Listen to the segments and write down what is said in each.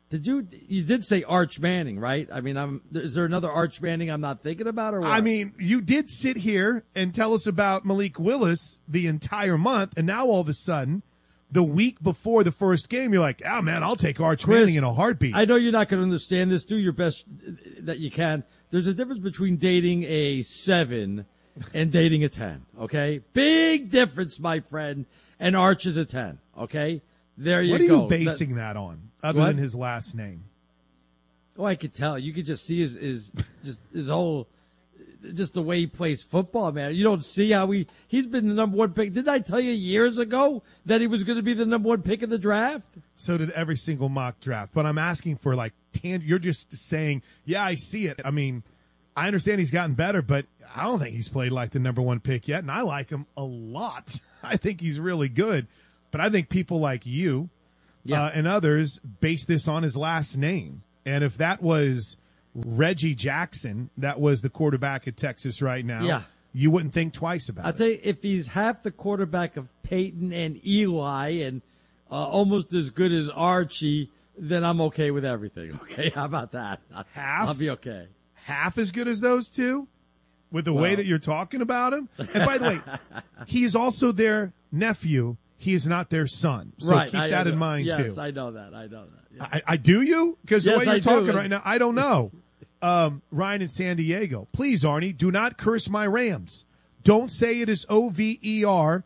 You did say Arch Manning, right? I mean, is there another Arch Manning I'm not thinking about, or what? I mean, you did sit here and tell us about Malik Willis the entire month, and now all of a sudden, the week before the first game, you're like, oh, man, I'll take Arch Manning in a heartbeat. I know you're not going to understand this. Do your best that you can. There's a difference between dating a 7 and dating a 10, okay? Big difference, my friend, and Arch is a 10, okay? There you go. What are you basing that on, other than his last name? Oh, I could tell. You could just see his whole, just the way he plays football, man. You don't see how he's been the number 1 pick. Didn't I tell you years ago that he was going to be the number 1 pick in the draft? So did every single mock draft. But I'm asking for, like, you're just saying, yeah, I see it. I mean, I understand he's gotten better, but I don't think he's played like the number 1 pick yet, and I like him a lot. I think he's really good. But I think people like you and others base this on his last name. And if that was Reggie Jackson, that was the quarterback at Texas right now, you wouldn't think twice about it. I think if he's half the quarterback of Peyton and Eli and almost as good as Archie, then I'm okay with everything. Okay, how about that? Half? I'll be okay. Half as good as those two? With the way that you're talking about him? And by the way, he is also their nephew. He is not their son. So keep that in mind, too. Yes, I know that. Yeah. I do you? Because the way you're talking right now, I don't know. Ryan in San Diego. Please, Arnie, do not curse my Rams. Don't say it is OVER,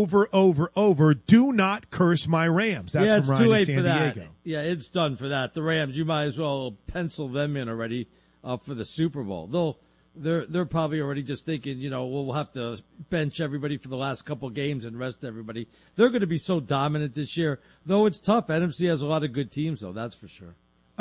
over. Do not curse my Rams. That's from Ryan in San Diego. Yeah, it's done for that. The Rams, you might as well pencil them in already for the Super Bowl. They're probably already just thinking, we'll have to bench everybody for the last couple games and rest everybody. They're going to be so dominant this year, though it's tough. NFC has a lot of good teams, though, that's for sure.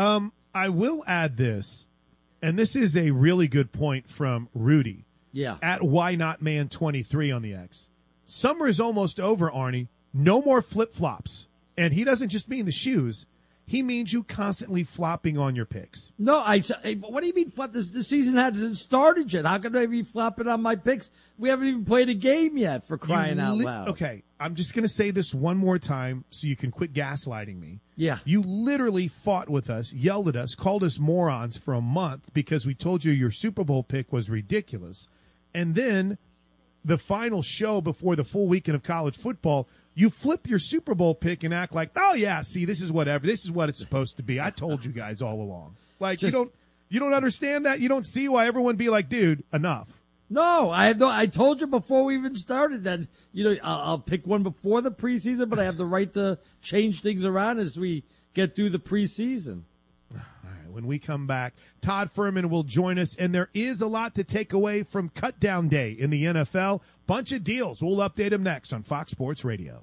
I will add this, and this is a really good point from Rudy. Yeah. At Why Not Man 23 on the X. Summer is almost over, Arnie. No more flip-flops. And he doesn't just mean the shoes. He means you constantly flopping on your picks. No, what do you mean flop? The season hasn't started yet. How can I be flopping on my picks? We haven't even played a game yet, for crying out loud. Okay, I'm just going to say this one more time so you can quit gaslighting me. Yeah. You literally fought with us, yelled at us, called us morons for a month because we told you your Super Bowl pick was ridiculous. And then the final show before the full weekend of college football, you flip your Super Bowl pick and act like, oh, yeah, see, this is whatever. This is what it's supposed to be. I told you guys all along. Like, you don't understand that? You don't see why everyone be like, dude, enough. No, I told you before we even started that, I'll pick one before the preseason, but I have the right to change things around as we get through the preseason. All right, when we come back, Todd Furman will join us, and there is a lot to take away from Cut Down Day in the NFL. Bunch of deals. We'll update them next on Fox Sports Radio.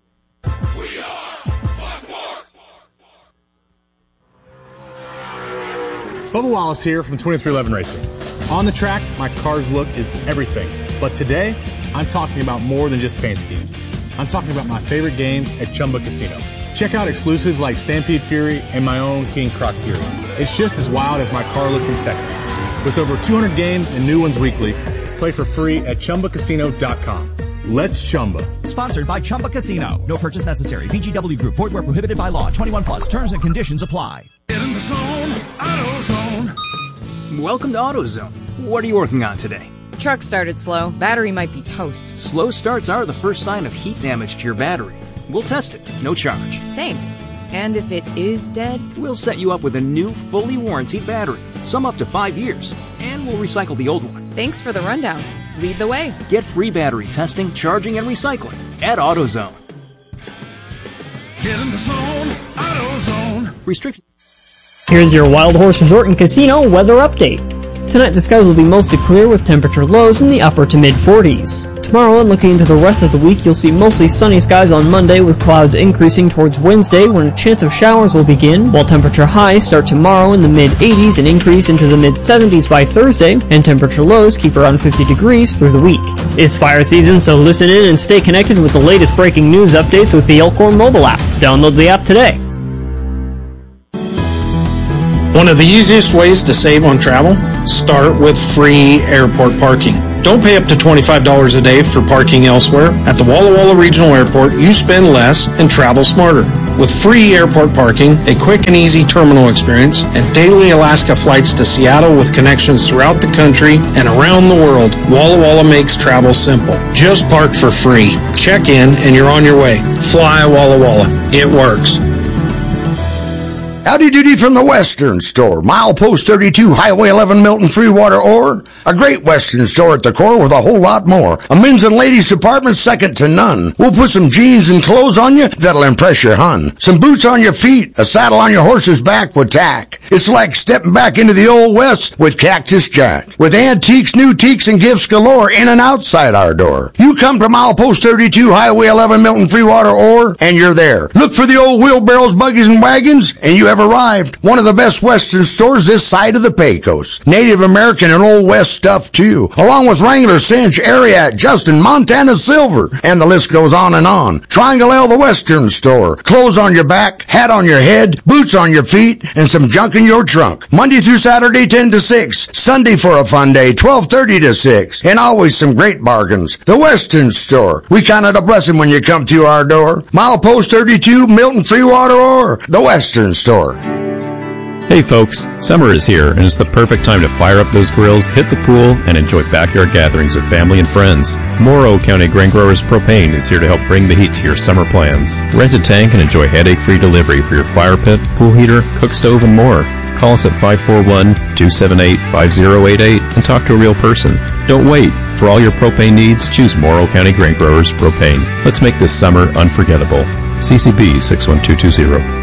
We are Fox Sports. Bubba Wallace here from 2311 Racing. On the track, my car's look is everything. But today, I'm talking about more than just paint schemes. I'm talking about my favorite games at Chumba Casino. Check out exclusives like Stampede Fury and my own King Croc Fury. It's just as wild as my car looked in Texas. With over 200 games and new ones weekly, play for free at ChumbaCasino.com. Let's Chumba. Sponsored by Chumba Casino. No purchase necessary. VGW Group. Void where prohibited by law. 21 plus. Terms and conditions apply. Get in the zone. AutoZone. Welcome to AutoZone. What are you working on today? Truck started slow. Battery might be toast. Slow starts are the first sign of heat damage to your battery. We'll test it. No charge. Thanks. And if it is dead? We'll set you up with a new, fully warranted battery. Some up to 5 years. And we'll recycle the old one. Thanks for the rundown. Lead the way. Get free battery testing, charging, and recycling at AutoZone. Get in the zone. AutoZone. Restriction. Here's your Wild Horse Resort and Casino weather update. Tonight the skies will be mostly clear with temperature lows in the upper to mid 40s. Tomorrow and looking into the rest of the week, you'll see mostly sunny skies on Monday with clouds increasing towards Wednesday when a chance of showers will begin, while temperature highs start tomorrow in the mid 80s and increase into the mid 70s by Thursday, and temperature lows keep around 50 degrees through the week. It's fire season, so listen in and stay connected with the latest breaking news updates with the Elkhorn mobile app. Download the app today. One of the easiest ways to save on travel? Start with free airport parking. Don't pay up to $25 a day for parking elsewhere. At the Walla Walla Regional Airport, you spend less and travel smarter. With free airport parking, a quick and easy terminal experience, and daily Alaska flights to Seattle with connections throughout the country and around the world, Walla Walla makes travel simple. Just park for free. Check in and you're on your way. Fly Walla Walla. It works. Howdy doody from the Western Store. Milepost 32, Highway 11, Milton, Freewater, Ore. A great Western store at the core with a whole lot more. A men's and ladies department second to none. We'll put some jeans and clothes on you that'll impress your hun. Some boots on your feet, a saddle on your horse's back with tack. It's like stepping back into the old West with Cactus Jack. With antiques, new teaks, and gifts galore in and outside our door. You come to Milepost 32, Highway 11, Milton, Freewater, Ore, and you're there. Look for the old wheelbarrows, buggies, and wagons, and you have arrived. One of the best Western stores this side of the Pecos. Native American and Old West stuff too, along with Wrangler, Cinch, Ariat, Justin, Montana Silver, and the list goes on and on. Triangle L, the Western Store. Clothes on your back, hat on your head, boots on your feet, and some junk in your trunk. Monday through Saturday, 10 to 6. Sunday for a fun day, 12:30 to 6. And always some great bargains. The Western Store. We count it a blessing when you come to our door. Milepost 32, Milton, Freewater, or the Western Store. Hey folks, summer is here and it's the perfect time to fire up those grills, hit the pool, and enjoy backyard gatherings with family and friends. Morrow County Grain Growers Propane is here to help bring the heat to your summer plans. Rent a tank and enjoy headache-free delivery for your fire pit, pool heater, cook stove, and more. Call us at 541-278-5088 and talk to a real person. Don't wait. For all your propane needs, choose Morrow County Grain Growers Propane. Let's make this summer unforgettable. CCB 61220.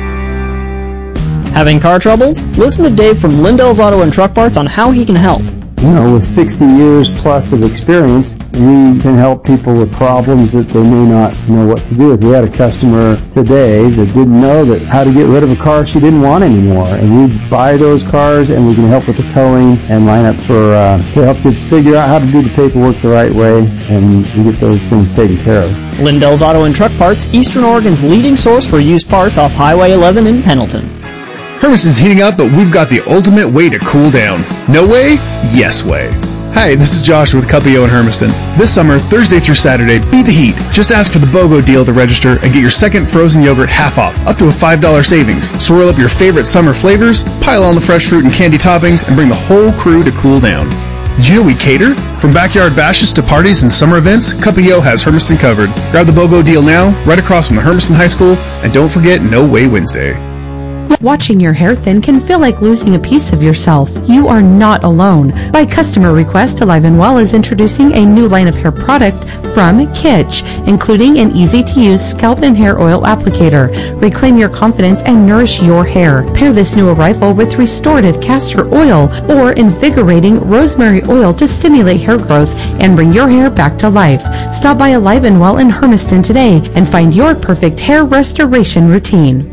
Having car troubles? Listen to Dave from Lindell's Auto and Truck Parts on how he can help. You know, with 60 years plus of experience, we can help people with problems that they may not know what to do with. We had a customer today that didn't know that how to get rid of a car she didn't want anymore. And we buy those cars and we can help with the towing and line up for to help you figure out how to do the paperwork the right way and get those things taken care of. Lindell's Auto and Truck Parts, Eastern Oregon's leading source for used parts off Highway 11 in Pendleton. Hermiston's heating up, but we've got the ultimate way to cool down. No way? Yes way. Hi, this is Josh with Cupio in Hermiston. This summer, Thursday through Saturday, beat the heat. Just ask for the BOGO deal to register and get your second frozen yogurt half off, up to a $5 savings. Swirl up your favorite summer flavors, pile on the fresh fruit and candy toppings, and bring the whole crew to cool down. Did you know we cater? From backyard bashes to parties and summer events, Cupio has Hermiston covered. Grab the BOGO deal now, right across from the Hermiston High School, and don't forget No Way Wednesday. Watching your hair thin can feel like losing a piece of yourself. You are not alone. By customer request, Alive & Well is introducing a new line of hair product from Kitsch, including an easy-to-use scalp and hair oil applicator. Reclaim your confidence and nourish your hair. Pair this new arrival with restorative castor oil or invigorating rosemary oil to stimulate hair growth and bring your hair back to life. Stop by Alive & Well in Hermiston today and find your perfect hair restoration routine.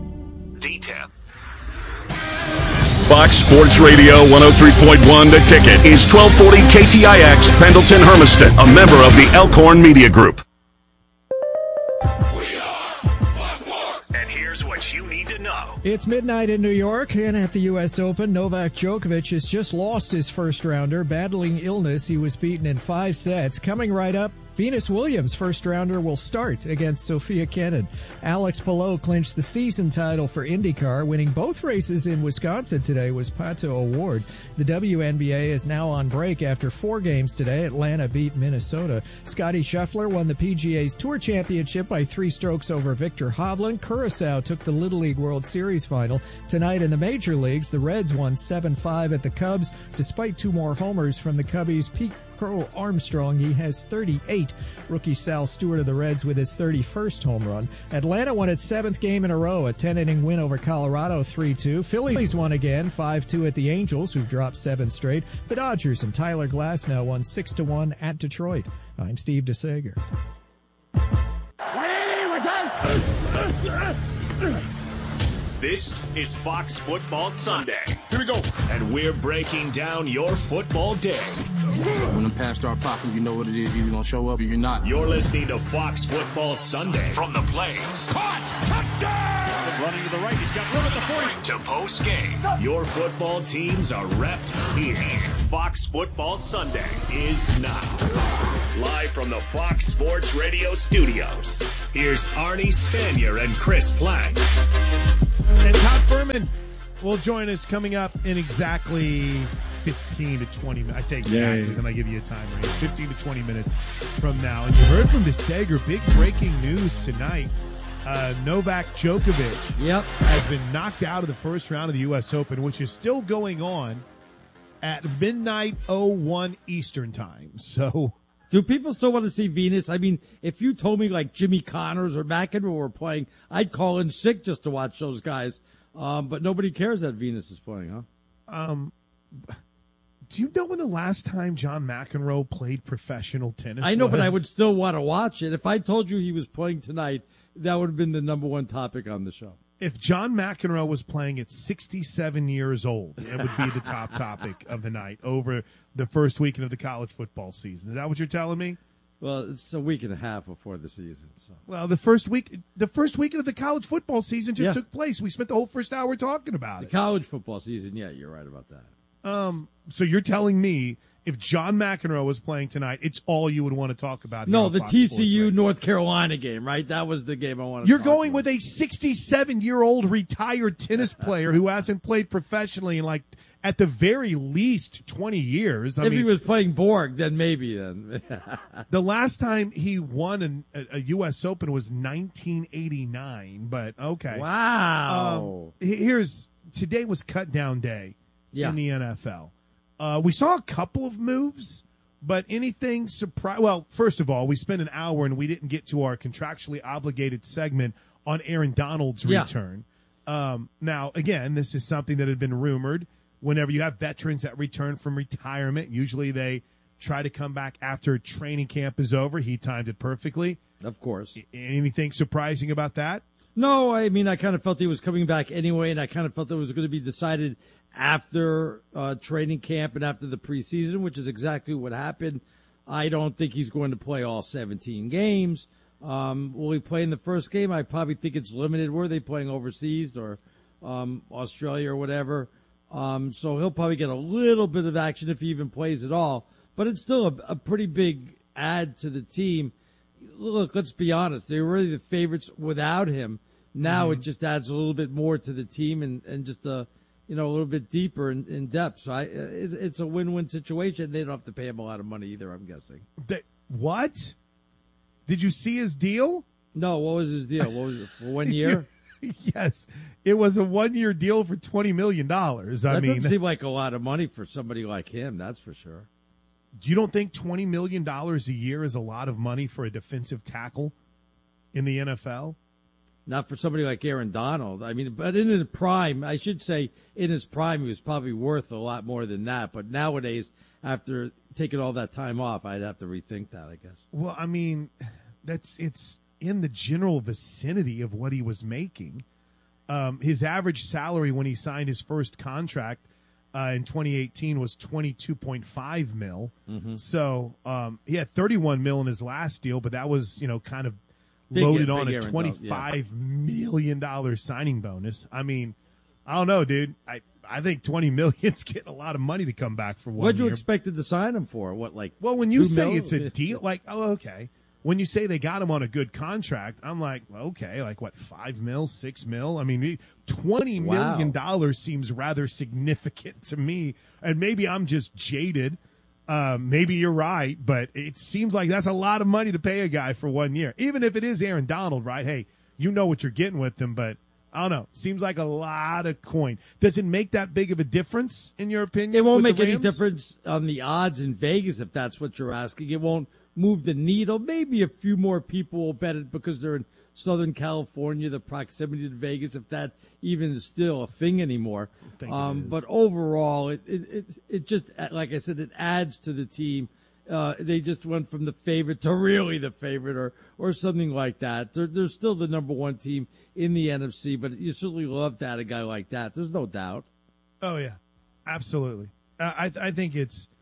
Fox Sports Radio 103.1 The Ticket is 1240 KTIX Pendleton Hermiston, a member of the Elkhorn Media Group. And here's what you need to know. It's midnight in New York, and at the U.S. Open, Novak Djokovic has just lost his first rounder. Battling illness, he was beaten in 5 sets. Coming right up, Venus Williams' first rounder will start against Sophia Kenin. Alex Palou clinched the season title for IndyCar. Winning both races in Wisconsin today was Pato O'Ward. The WNBA is now on break after 4 games today. Atlanta beat Minnesota. Scottie Scheffler won the PGA's Tour Championship by 3 strokes over Victor Hovland. Curaçao took the Little League World Series final. Tonight in the major leagues, the Reds won 7-5 at the Cubs, despite 2 more homers from the Cubbies' Pete Crow Armstrong. He has 38. Rookie Sal Stewart of the Reds with his 31st home run. Atlanta won its 7th game in a row, a 10-inning win over Colorado 3-2. Phillies won again 5-2 at the Angels, who've dropped 7 straight. The Dodgers and Tyler Glasnow won 6-1 at Detroit. I'm Steve DeSager. This is Fox Football Sunday. Here we go. And we're breaking down your football day. When the past start popping, you know what it is. You're either going to show up or you're not. You're listening to Fox Football Sunday. From the plains. Caught! Touchdown! Running to the right. He's got room at the 40. To post game. Your football teams are repped here. Fox Football Sunday is now. Live from the Fox Sports Radio studios. Here's Arnie Spanier and Chris Plank. And Todd Furman will join us coming up in exactly 15 to 20 minutes. I say exactly, then I give you a time range. 15 to 20 minutes from now. And you heard from DeSager, big breaking news tonight. Novak Djokovic has been knocked out of the first round of the U.S. Open, which is still going on at midnight 01 Eastern time. So, do people still want to see Venus? I mean, if you told me like Jimmy Connors or McEnroe were playing, I'd call in sick just to watch those guys. But nobody cares that Venus is playing, huh? Do you know when the last time John McEnroe played professional tennis? I know, but I would still want to watch it. If I told you he was playing tonight, that would have been the number one topic on the show. If John McEnroe was playing at 67 years old, it would be the top topic of the night over the first weekend of the college football season. Is that what you're telling me? Well, it's a week and a half before the season. So. Well, the first weekend of the college football season just took place. We spent the whole first hour talking about it. The college football season, yeah, you're right about that. So you're telling me if John McEnroe was playing tonight, it's all you would want to talk about? No, the TCU North Carolina game, right? That was the game I wanted. You're going with a 67-year-old retired tennis player who hasn't played professionally in like at the very least 20 years. If he was playing Borg, then maybe then. The last time he won a U.S. Open was 1989, but okay. Wow. Today was cut down day in the NFL. We saw a couple of moves, but anything surprise? Well, first of all, we spent an hour and we didn't get to our contractually obligated segment on Aaron Donald's return. Now, again, this is something that had been rumored. Whenever you have veterans that return from retirement, usually they try to come back after training camp is over. He timed it perfectly. Of course. Anything surprising about that? No, I mean, I kind of felt he was coming back anyway, and I kind of felt it was going to be decided after training camp and after the preseason, which is exactly what happened. I don't think he's going to play all 17 games. Will he play in the first game? I probably think it's limited. Were they playing overseas or Australia or whatever? So he'll probably get a little bit of action if he even plays at all. But it's still a pretty big add to the team. Look, let's be honest. They were really the favorites without him. Now it just adds a little bit more to the team and just a little bit deeper in depth. So it's a win-win situation. They don't have to pay him a lot of money either, I'm guessing. What? Did you see his deal? No, what was his deal? What was it, for 1 year? Yes, it was a 1-year deal for $20 million. That doesn't seem like a lot of money for somebody like him, that's for sure. You don't think $20 million a year is a lot of money for a defensive tackle in the NFL? Not for somebody like Aaron Donald. I mean, but in his prime, I should say in his prime, he was probably worth a lot more than that. But nowadays, after taking all that time off, I'd have to rethink that, I guess. Well, I mean, it's in the general vicinity of what he was making. His average salary when he signed his first contract in 2018 was $22.5 million. Mm-hmm. So he had $31 million in his last deal, but that was kind of loaded on a $25 million signing bonus. I mean, I don't know, dude. I think $20 million's getting a lot of money to come back for 1 year. What'd you expect to sign him for? What, like? Well, when you say it's a deal, like, oh, okay. When you say they got him on a good contract, I'm like, well, okay, like what, $5 million, $6 million? I mean, $20 million seems rather significant to me. And maybe I'm just jaded. Maybe you're right, but it seems like that's a lot of money to pay a guy for 1 year. Even if it is Aaron Donald, right? Hey, you know what you're getting with him, but I don't know. Seems like a lot of coin. Does it make that big of a difference, in your opinion? It won't make any difference on the odds in Vegas, if that's what you're asking. It won't move the needle. Maybe a few more people will bet it because they're in Southern California, the proximity to Vegas, if that even is still a thing anymore. But overall, it just, like I said, it adds to the team. they just went from the favorite to really the favorite or something like that. They're still the number one team in the NFC, but you certainly love to have a guy like that. There's no doubt. Oh, yeah, absolutely. I think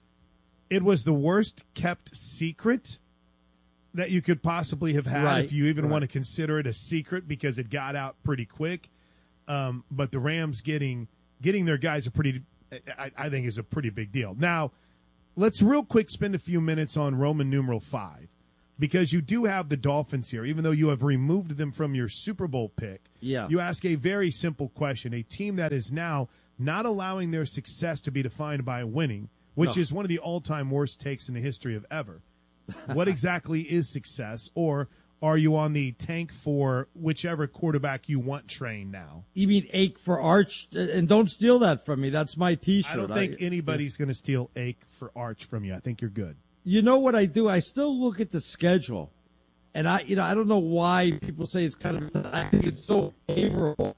it was the worst kept secret that you could possibly have had, if you even want to consider it a secret, because it got out pretty quick. But the Rams getting their guys I think is a pretty big deal. Now, let's real quick spend a few minutes on Roman numeral 5, because you do have the Dolphins here, even though you have removed them from your Super Bowl pick. Yeah. You ask a very simple question, a team that is now not allowing their success to be defined by winning, which is one of the all-time worst takes in the history of ever. What exactly is success? Or are you on the tank for whichever quarterback you want train now? You mean ache for Arch? And don't steal that from me. That's my T-shirt. I don't think anybody's going to steal ache for Arch from you. I think you're good. You know what I do? I still look at the schedule. And I don't know why people say it's kind of, I think it's so favorable.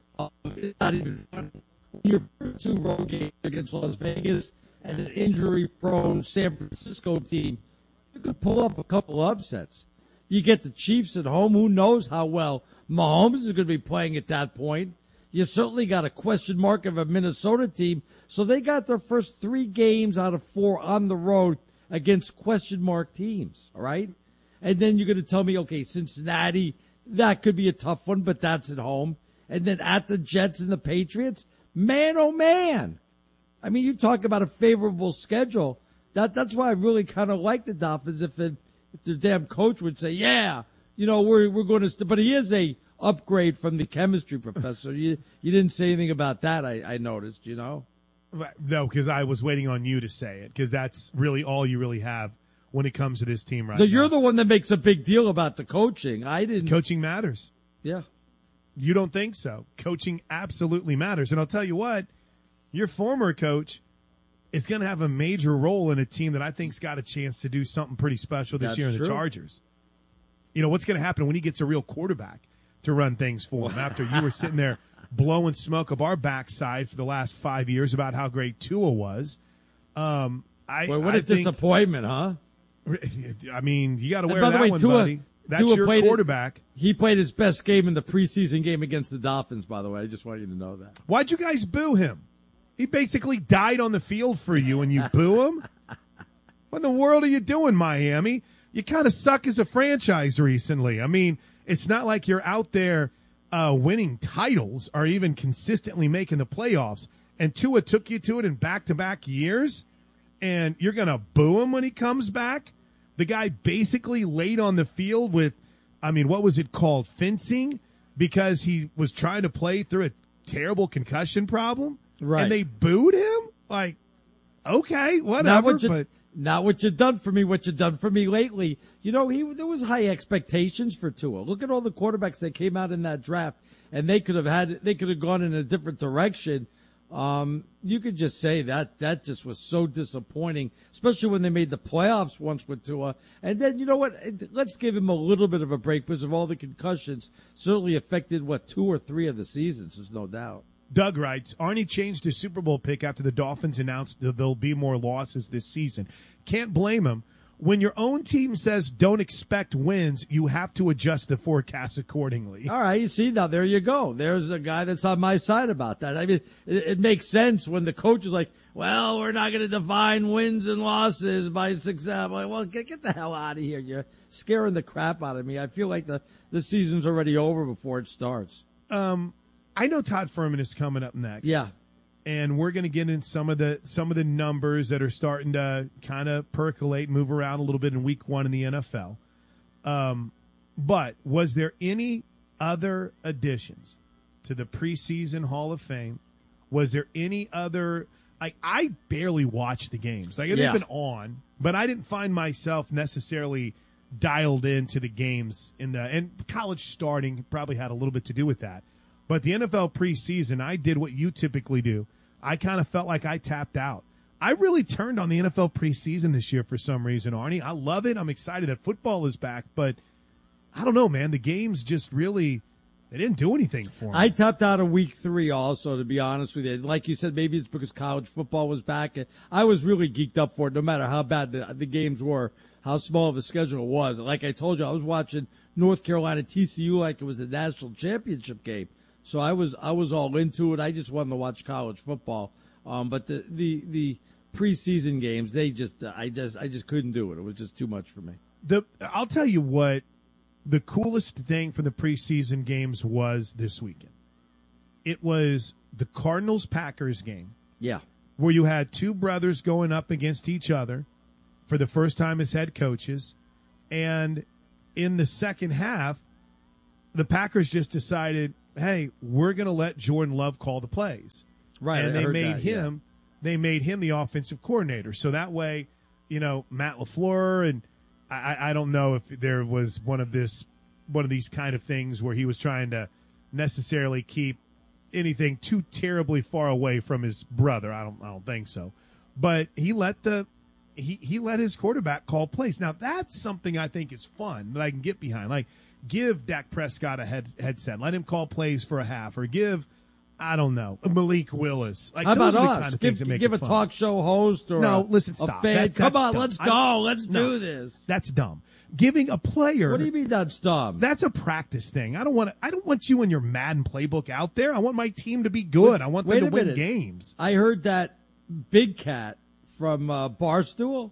It's not even funny. Your first 2 road games against Las Vegas and an injury-prone San Francisco team, you could pull up a couple upsets. You get the Chiefs at home. Who knows how well Mahomes is going to be playing at that point? You certainly got a question mark of a Minnesota team. So they got their first 3 games out of 4 on the road against question mark teams, all right? And then you're going to tell me, okay, Cincinnati, that could be a tough one, but that's at home. And then at the Jets and the Patriots, man, oh, man. I mean, you talk about a favorable schedule. That's why I really kind of like the Dolphins. If their damn coach would say, yeah, we're going to, but he is a upgrade from the chemistry professor. You didn't say anything about that. I noticed. No, because I was waiting on you to say it, because that's really all you really have when it comes to this team right now. You're the one that makes a big deal about the coaching. I didn't. Coaching matters. Yeah. You don't think so? Coaching absolutely matters. And I'll tell you what, your former coach is going to have a major role in a team that I think's got a chance to do something pretty special this year in the Chargers. What's going to happen when he gets a real quarterback to run things for him after you were sitting there blowing smoke up our backside for the last 5 years about how great Tua was. What a disappointment, huh? I mean, you got to wear that one, buddy. That's your quarterback. He played his best game in the preseason game against the Dolphins, by the way. I just want you to know that. Why'd you guys boo him? He basically died on the field for you, and you boo him? What in the world are you doing, Miami? You kind of suck as a franchise recently. I mean, it's not like you're out there winning titles or even consistently making the playoffs. And Tua took you to it in back-to-back years, and you're going to boo him when he comes back? The guy basically laid on the field with, what was it called, fencing, because he was trying to play through a terrible concussion problem? Right. And they booed him? Like, okay, whatever. Not what you've done for me, what you've done for me lately. There was high expectations for Tua. Look at all the quarterbacks that came out in that draft, and they could have gone in a different direction. You could just say that just was so disappointing, especially when they made the playoffs once with Tua. And then, you know what? Let's give him a little bit of a break because of all the concussions certainly affected, 2 or 3 of the seasons, there's no doubt. Doug writes, Arnie changed his Super Bowl pick after the Dolphins announced that there'll be more losses this season. Can't blame him. When your own team says don't expect wins, you have to adjust the forecast accordingly. All right, you see, now there you go. There's a guy that's on my side about that. I mean, it makes sense when the coach is like, well, we're not going to define wins and losses by success. I'm like, well, get the hell out of here. You're scaring the crap out of me. I feel like the season's already over before it starts. I know Todd Furman is coming up next. Yeah. And we're going to get in some of the numbers that are starting to kind of percolate, move around a little bit in week 1 in the NFL. But was there any other additions to the preseason Hall of Fame? Was there any other? I barely watched the games. They've been on, but I didn't find myself necessarily dialed into the games and college starting probably had a little bit to do with that. But the NFL preseason, I did what you typically do. I kind of felt like I tapped out. I really turned on the NFL preseason this year for some reason, Arnie. I love it. I'm excited that football is back, but I don't know, man. The games just really They didn't do anything for him. I tapped out of week 3 also, to be honest with you. Like you said, maybe it's because college football was back. I was really geeked up for it, no matter how bad the games were, how small of a schedule it was. Like I told you, I was watching North Carolina TCU like it was the national championship game. So I was all into it. I just wanted to watch college football. But the preseason games, I just couldn't do it. It was just too much for me. I'll tell you what the coolest thing from the preseason games was this weekend. It was the Cardinals-Packers game. Yeah. Where you had two brothers going up against each other for the first time as head coaches. And in the second half, the Packers just decided, hey, we're going to let Jordan Love call the plays. Right. And they made him the offensive coordinator. So that way, Matt LaFleur, and I don't know if there was one of these kind of things where he was trying to necessarily keep anything too terribly far away from his brother. I don't think so. But he let he let his quarterback call plays. Now that's something I think is fun that I can get behind. Like, give Dak Prescott a headset, let him call plays for a half, or give, I don't know, Malik Willis. Like, how about us? Kind of things that make give it a fun. talk show host or stop. a fan. Come on, let's go. Let's do this. That's dumb. Giving a player. What do you mean that's dumb? That's a practice thing. I don't want you and your Madden playbook out there. I want my team to be good. I want them to win games. I heard that Big Cat from Barstool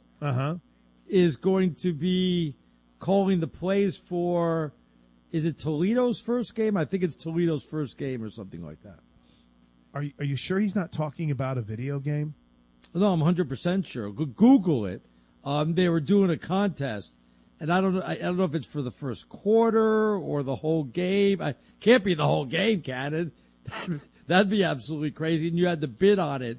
is going to be calling the plays for, is it Toledo's first game? I think it's Toledo's first game or something like that. Are you sure he's not talking about a video game? No, I'm 100% sure. Google it. They were doing a contest, and I don't know if it's for the first quarter or the whole game. I can't be the whole game, Cannon. That'd be absolutely crazy. And you had to bid on it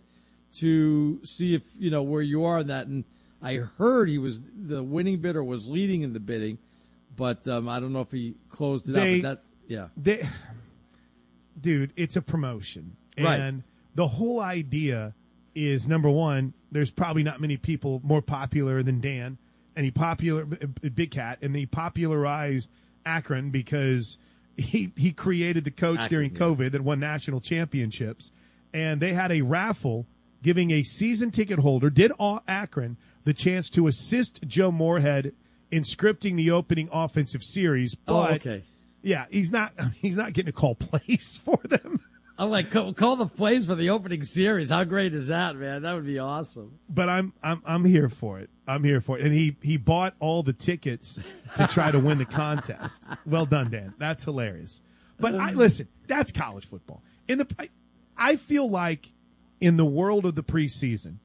to see if where you are in that. And I heard the winning bidder was leading in the bidding, but I don't know if he closed it out. But dude, it's a promotion. Right. And the whole idea is, number one, there's probably not many people more popular than Dan, and Big Cat, and he popularized Akron because he created the coach during COVID that won national championships, and they had a raffle giving a season ticket holder, Akron, the chance to assist Joe Moorhead in scripting the opening offensive series. But okay. Yeah, he's not getting to call plays for them. I'm like, call the plays for the opening series. How great is that, man? That would be awesome. But I'm here for it. I'm here for it. And he bought all the tickets to try to win the contest. Well done, Dan. That's hilarious. But listen, that's college football. I feel like in the world of the preseason,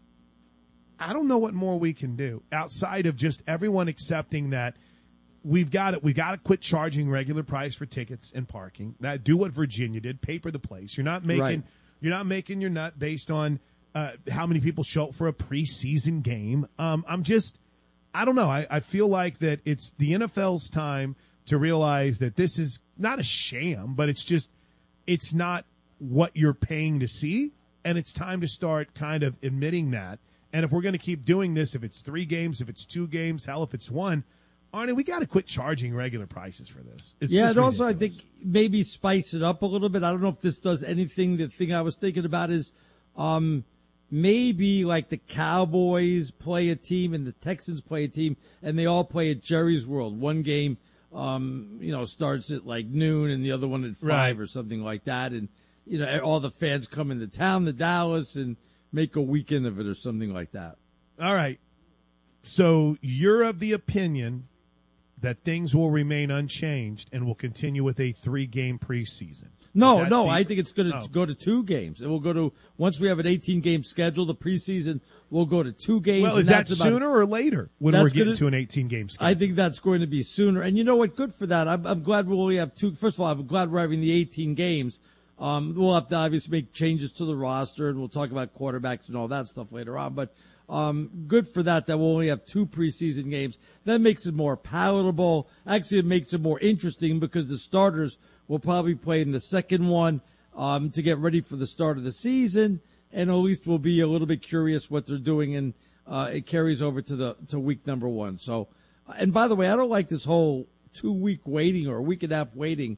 I don't know what more we can do outside of just everyone accepting that we've got to quit charging regular price for tickets and parking. Do what Virginia did, paper the place. You're not making your nut based on how many people show up for a preseason game. I don't know. I feel like that it's the NFL's time to realize that this is not a sham, but it's not what you're paying to see, and it's time to start kind of admitting that. And if we're going to keep doing this, if it's 3 games, if it's 2 games, hell, if it's 1, Arnie, we got to quit charging regular prices for this. And also I think maybe spice it up a little bit. I don't know if this does anything. The thing I was thinking about is maybe like the Cowboys play a team and the Texans play a team, and they all play at Jerry's World. One game, starts at like noon and the other one at 5 or something like that. And, all the fans come into town to Dallas and make a weekend of it or something like that. All right. So you're of the opinion that things will remain unchanged and will continue with a 3-game preseason. No, I think it's going to go to 2 games. It will go to, once we have an 18-game schedule, the preseason will go to 2 games. Well, is that sooner or later when we're getting to an 18-game schedule? I think that's going to be sooner. And you know what? Good for that. I'm glad we only have 2. First of all, I'm glad we're having the 18 games. We'll have to obviously make changes to the roster, and we'll talk about quarterbacks and all that stuff later on. But good for that we'll only have 2 preseason games. That makes it more palatable. Actually, it makes it more interesting because the starters will probably play in the second one to get ready for the start of the season, and at least we'll be a little bit curious what they're doing, and it carries over to week number 1. So, and by the way, I don't like this whole 2-week waiting or a week and a half waiting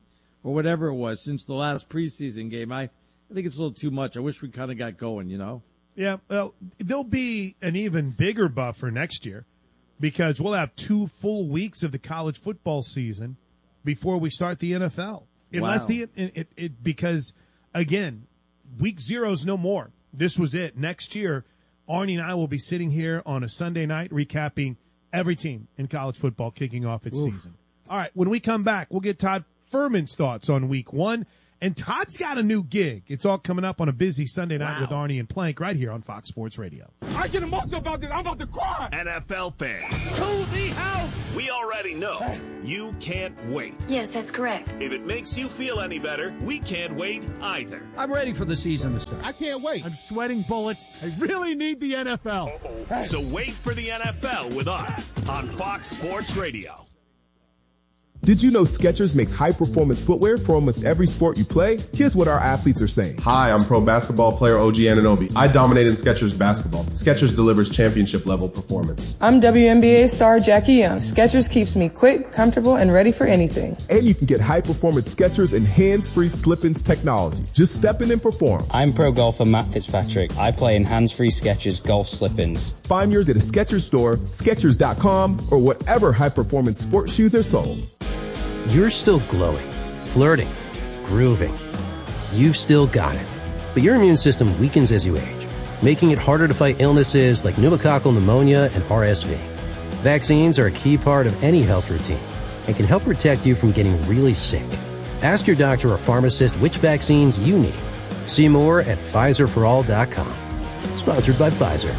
or whatever it was since the last preseason game. I think it's a little too much. I wish we kind of got going, Yeah, well, there'll be an even bigger buffer next year because we'll have 2 full weeks of the college football season before we start the NFL. Unless because, again, week 0's no more. This was it. Next year, Arnie and I will be sitting here on a Sunday night recapping every team in college football kicking off its season. All right, when we come back, we'll get Todd Furman's thoughts on week 1. And Todd's got a new gig. It's all coming up on a busy Sunday night with Arnie and Plank right here on Fox Sports Radio. I get emotional about this. I'm about to cry. NFL fans. To the house. We already know you can't wait. Yes, that's correct. If it makes you feel any better, we can't wait either. I'm ready for the season to start. I can't wait. I'm sweating bullets. I really need the NFL. So wait for the NFL with us on Fox Sports Radio. Did you know Skechers makes high-performance footwear for almost every sport you play? Here's what our athletes are saying. Hi, I'm pro basketball player OG Anunoby. I dominate in Skechers basketball. Skechers delivers championship-level performance. I'm WNBA star Jackie Young. Skechers keeps me quick, comfortable, and ready for anything. And you can get high-performance Skechers and hands-free slip-ins technology. Just step in and perform. I'm pro golfer Matt Fitzpatrick. I play in hands-free Skechers golf slip-ins. Find yours at a Skechers store, Skechers.com, or whatever high-performance sports shoes are sold. You're still glowing, flirting, grooving. You've still got it. But your immune system weakens as you age, making it harder to fight illnesses like pneumococcal pneumonia and RSV. Vaccines are a key part of any health routine and can help protect you from getting really sick. Ask your doctor or pharmacist which vaccines you need. See more at PfizerForAll.com. Sponsored by Pfizer.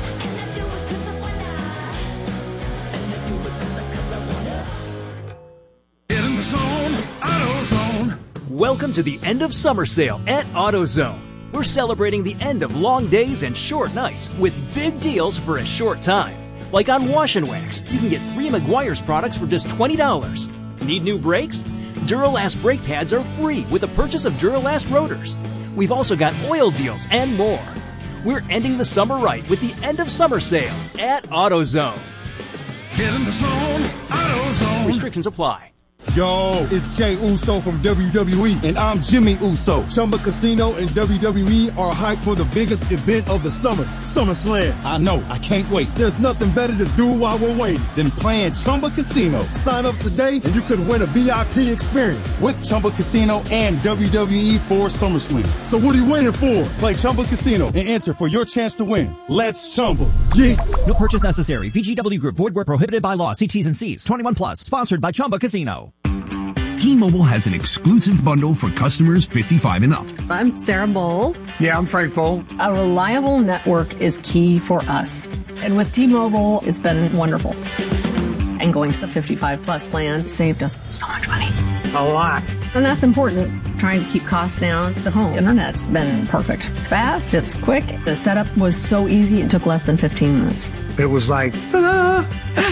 Welcome to the end of summer sale at AutoZone. We're celebrating the end of long days and short nights with big deals for a short time. Like on Wash and Wax, you can get 3 Meguiar's products for just $20. Need new brakes? Duralast brake pads are free with the purchase of Duralast rotors. We've also got oil deals and more. We're ending the summer right with the end of summer sale at AutoZone. Get in the zone, AutoZone. Restrictions apply. Yo, it's Jey Uso from WWE, and I'm Jimmy Uso. Chumba Casino and WWE are hyped for the biggest event of the summer, SummerSlam. I know, I can't wait. There's nothing better to do while we're waiting than playing Chumba Casino. Sign up today, and you could win a VIP experience with Chumba Casino and WWE for SummerSlam. So what are you waiting for? Play Chumba Casino and enter for your chance to win. Let's Chumba. Yeah. No purchase necessary. VGW Group. Void where prohibited by law. See T's and C's. 21 plus. Sponsored by Chumba Casino. T-Mobile has an exclusive bundle for customers 55 and up. I'm Sarah Bowl. Yeah, I'm Frank Bowl. A reliable network is key for us. And with T-Mobile, it's been wonderful. And going to the 55 plus plan saved us so much money. A lot. And that's important. Trying to keep costs down. The home internet's been perfect. It's fast. It's quick. The setup was so easy. It took less than 15 minutes. It was like, ta-da!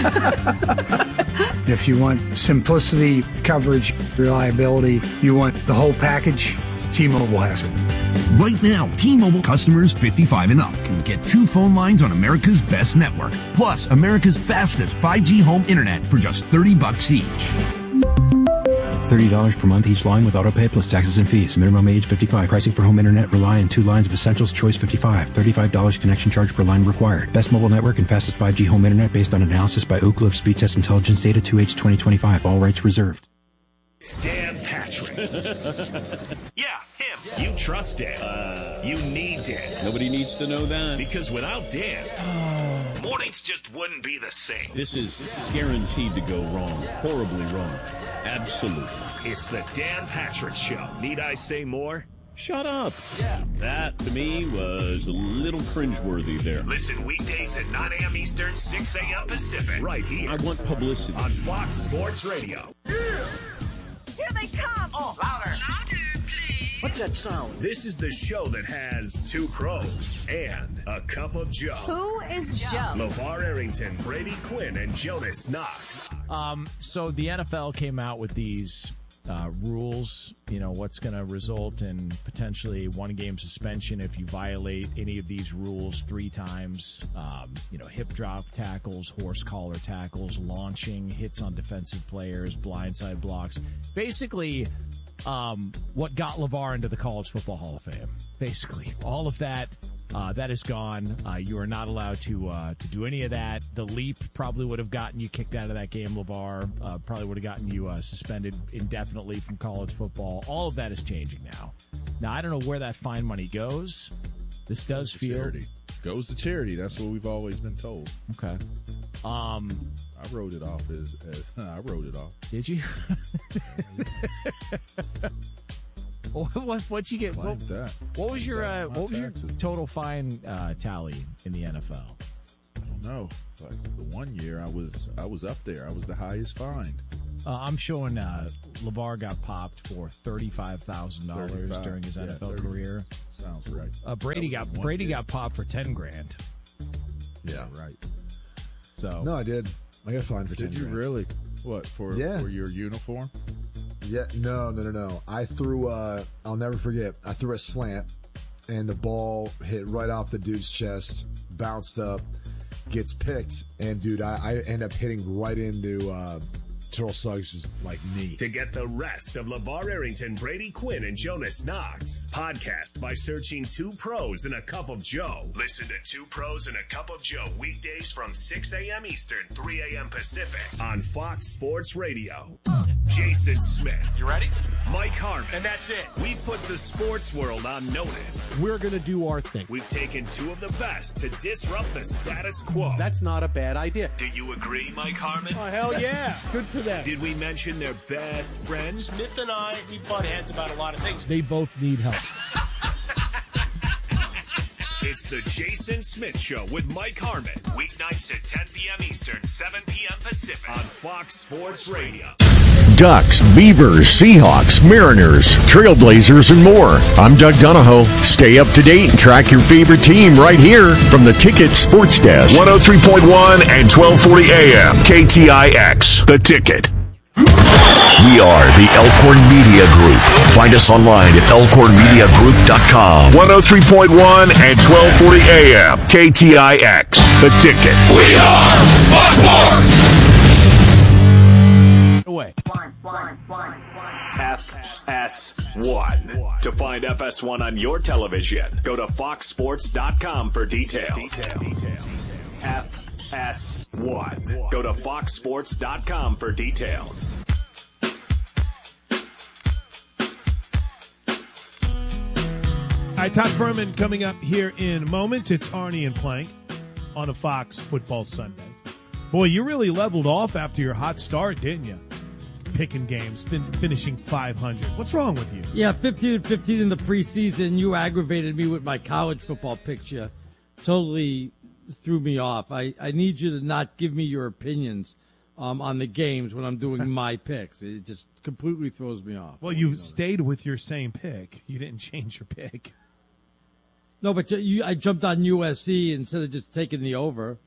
If you want simplicity, coverage, reliability, you want the whole package, T-Mobile has it. Right now, T-Mobile customers 55 and up can get 2 phone lines on America's best network, plus America's fastest 5G home internet for just $30 each. $30 per month each line with autopay plus taxes and fees. Minimum age 55. Pricing for home internet rely on 2 lines of Essentials Choice 55. $35 connection charge per line required. Best mobile network and fastest 5G home internet based on analysis by Ookla of Speed Test Intelligence data 2H 2025. All rights reserved. Dan Patrick. Yeah, him. You trust Dan. You need Dan. Nobody needs to know that. Because without Dan, mornings just wouldn't be the same. This is guaranteed to go wrong. Horribly wrong. Absolutely. It's the Dan Patrick Show. Need I say more? Shut up. Yeah. That, to me, was a little cringeworthy there. Listen weekdays at 9 a.m. Eastern, 6 a.m. Pacific. Right here. I want publicity. On Fox Sports Radio. Here they come. Oh, louder. Louder, please. What's that sound? This is the show that has 2 pros and a cup of Joe. Who is Joe? LeVar Arrington, Brady Quinn, and Jonas Knox. So the NFL came out with these rules, what's going to result in potentially 1-game suspension if you violate any of these rules 3 times, hip drop tackles, horse collar tackles, launching, hits on defensive players, blindside blocks. Basically, what got LeVar into the College Football Hall of Fame. Basically, all of that. That is gone. You are not allowed to do any of that. The leap probably would have gotten you kicked out of that game, LeVar. Probably would have gotten you suspended indefinitely from college football. All of that is changing now. Now, I don't know where that fine money goes. This does feel... Charity. Goes to charity. That's what we've always been told. Okay. I wrote it off as I wrote it off. Did you? What'd you get? What was your total fine tally in the NFL? I don't know. Like the one year I was up there. I was the highest fined. I'm showing LeVar got popped for $35,000 during his NFL career. Sounds right. Brady got popped for $10,000. Yeah, right. So no, I did. I got fined for $10,000. Did you really? What for your uniform? Yeah, no. I threw, I'll never forget, I threw a slant, and the ball hit right off the dude's chest, bounced up, gets picked, and, dude, I end up hitting right into Terrell Suggs' knee. To get the rest of LeVar Arrington, Brady Quinn, and Jonas Knox, podcast by searching Two Pros and a Cup of Joe. Listen to Two Pros and a Cup of Joe weekdays from 6 a.m. Eastern, 3 a.m. Pacific on Fox Sports Radio. Jason Smith. You ready? Mike Harmon. And that's it. We put the sports world on notice. We're going to do our thing. We've taken two of the best to disrupt the status quo. That's not a bad idea. Do you agree, Mike Harmon? Oh, hell yeah. Good for them. Did we mention their best friends? Smith and I, we butt heads about a lot of things. They both need help. It's the Jason Smith Show with Mike Harmon. Weeknights at 10 p.m. Eastern, 7 p.m. Pacific on Fox Sports Radio. Ducks, Beavers, Seahawks, Mariners, Trailblazers, and more. I'm Doug Donahoe. Stay up to date and track your favorite team right here from the Ticket Sports Desk. 103.1 and 1240 AM. KTIX, The Ticket. We are the Elkhorn Media Group. Find us online at elkhornmediagroup.com. 103.1 and 1240 AM. KTIX, The Ticket. We are Fox Sports. Away. FS1. To find FS1 on your television, go to foxsports.com for details. FS1. Go to foxsports.com for details. All right, Todd Furman coming up here in moments. It's Arnie and Plank on a Fox Football Sunday. Boy, you really leveled off after your hot start, didn't you? Picking games, finishing 500. What's wrong with you? Yeah, 15-15 in the preseason. You aggravated me with my college football picture. Totally threw me off. I need you to not give me your opinions on the games when I'm doing my picks. It just completely throws me off. Well, you stayed with your same pick. You didn't change your pick. No, but I jumped on USC instead of just taking the over.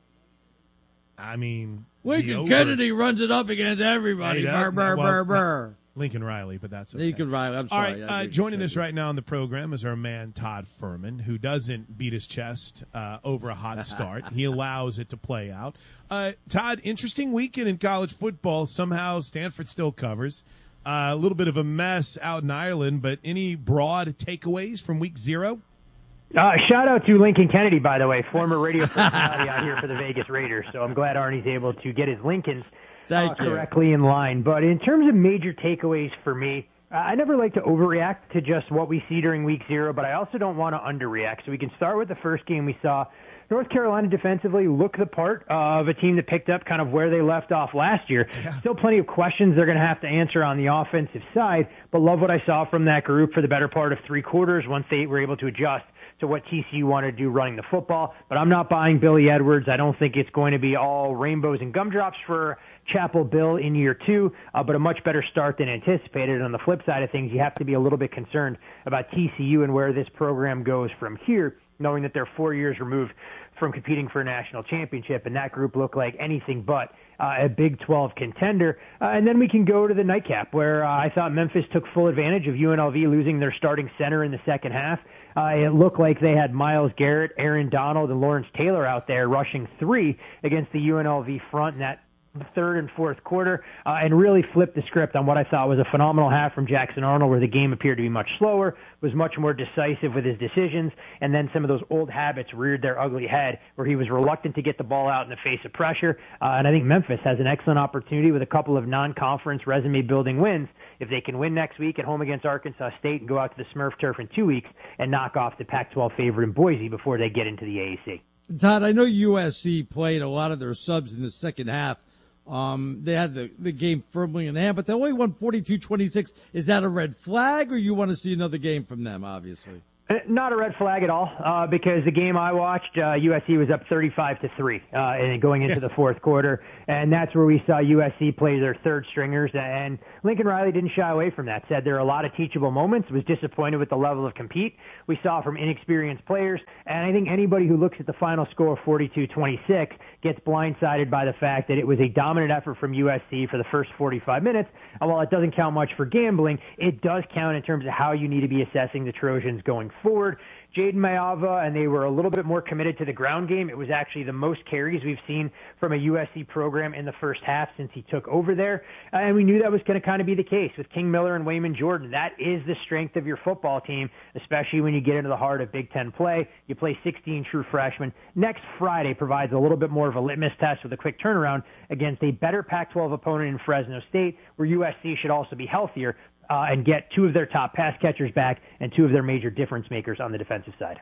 I mean, Lincoln Kennedy runs it up against everybody. Burr. Lincoln Riley, but that's okay. Lincoln Riley, I'm sorry. All right, joining us right now on the program is our man Todd Furman, who doesn't beat his chest over a hot start. He allows it to play out. Todd, interesting weekend in college football. Somehow Stanford still covers. A little bit of a mess out in Ireland, but any broad takeaways from week 0? Shout out to Lincoln Kennedy, by the way, former radio personality out here for the Vegas Raiders. So I'm glad Arnie's able to get his Lincolns correctly in line. But in terms of major takeaways for me, I never like to overreact to just what we see during week 0, but I also don't want to underreact. So we can start with the first game we saw. North Carolina defensively looked the part of a team that picked up kind of where they left off last year. Yeah. Still plenty of questions they're going to have to answer on the offensive side, but love what I saw from that group for the better part of 3 quarters once they were able to adjust to what TCU wanted to do running the football. But I'm not buying Billy Edwards. I don't think it's going to be all rainbows and gumdrops for Chapel Bill in year 2, but a much better start than anticipated. On the flip side of things, you have to be a little bit concerned about TCU and where this program goes from here, knowing that they're 4 years removed from competing for a national championship, and that group looked like anything but a Big 12 contender. And then we can go to the nightcap, where I thought Memphis took full advantage of UNLV losing their starting center in the second half. It looked like they had Myles Garrett, Aaron Donald, and Lawrence Taylor out there rushing 3 against the UNLV front, and that third and fourth quarter and really flipped the script on what I thought was a phenomenal half from Jackson Arnold, where the game appeared to be much slower, was much more decisive with his decisions, and then some of those old habits reared their ugly head, where he was reluctant to get the ball out in the face of pressure. And I think Memphis has an excellent opportunity with a couple of non-conference resume-building wins if they can win next week at home against Arkansas State and go out to the Smurf turf in 2 weeks and knock off the Pac-12 favorite in Boise before they get into the AAC. Todd, I know USC played a lot of their subs in the second half. They had the game firmly in hand, but they only won 42-26. Is that a red flag, or you want to see another game from them, obviously? Not a red flag at all, because the game I watched, USC was up 35-3, and going into the fourth quarter, and that's where we saw USC play their third stringers, and Lincoln Riley didn't shy away from that. Said there are a lot of teachable moments. Was disappointed with the level of compete we saw from inexperienced players, and I think anybody who looks at the final score of 42-26 gets blindsided by the fact that it was a dominant effort from USC for the first 45 minutes. And while it doesn't count much for gambling, it does count in terms of how you need to be assessing the Trojans going forward. Jaden Mayava, and they were a little bit more committed to the ground game. It was actually the most carries we've seen from a USC program in the first half since he took over there. And we knew that was going to kind of be the case with King Miller and Wayman Jordan. That is the strength of your football team, especially when you get into the heart of Big Ten play. You play 16 true freshmen. Next Friday provides a little bit more of a litmus test with a quick turnaround against a better Pac-12 opponent in Fresno State, where USC should also be healthier, and get two of their top pass catchers back and two of their major difference makers on the defensive side.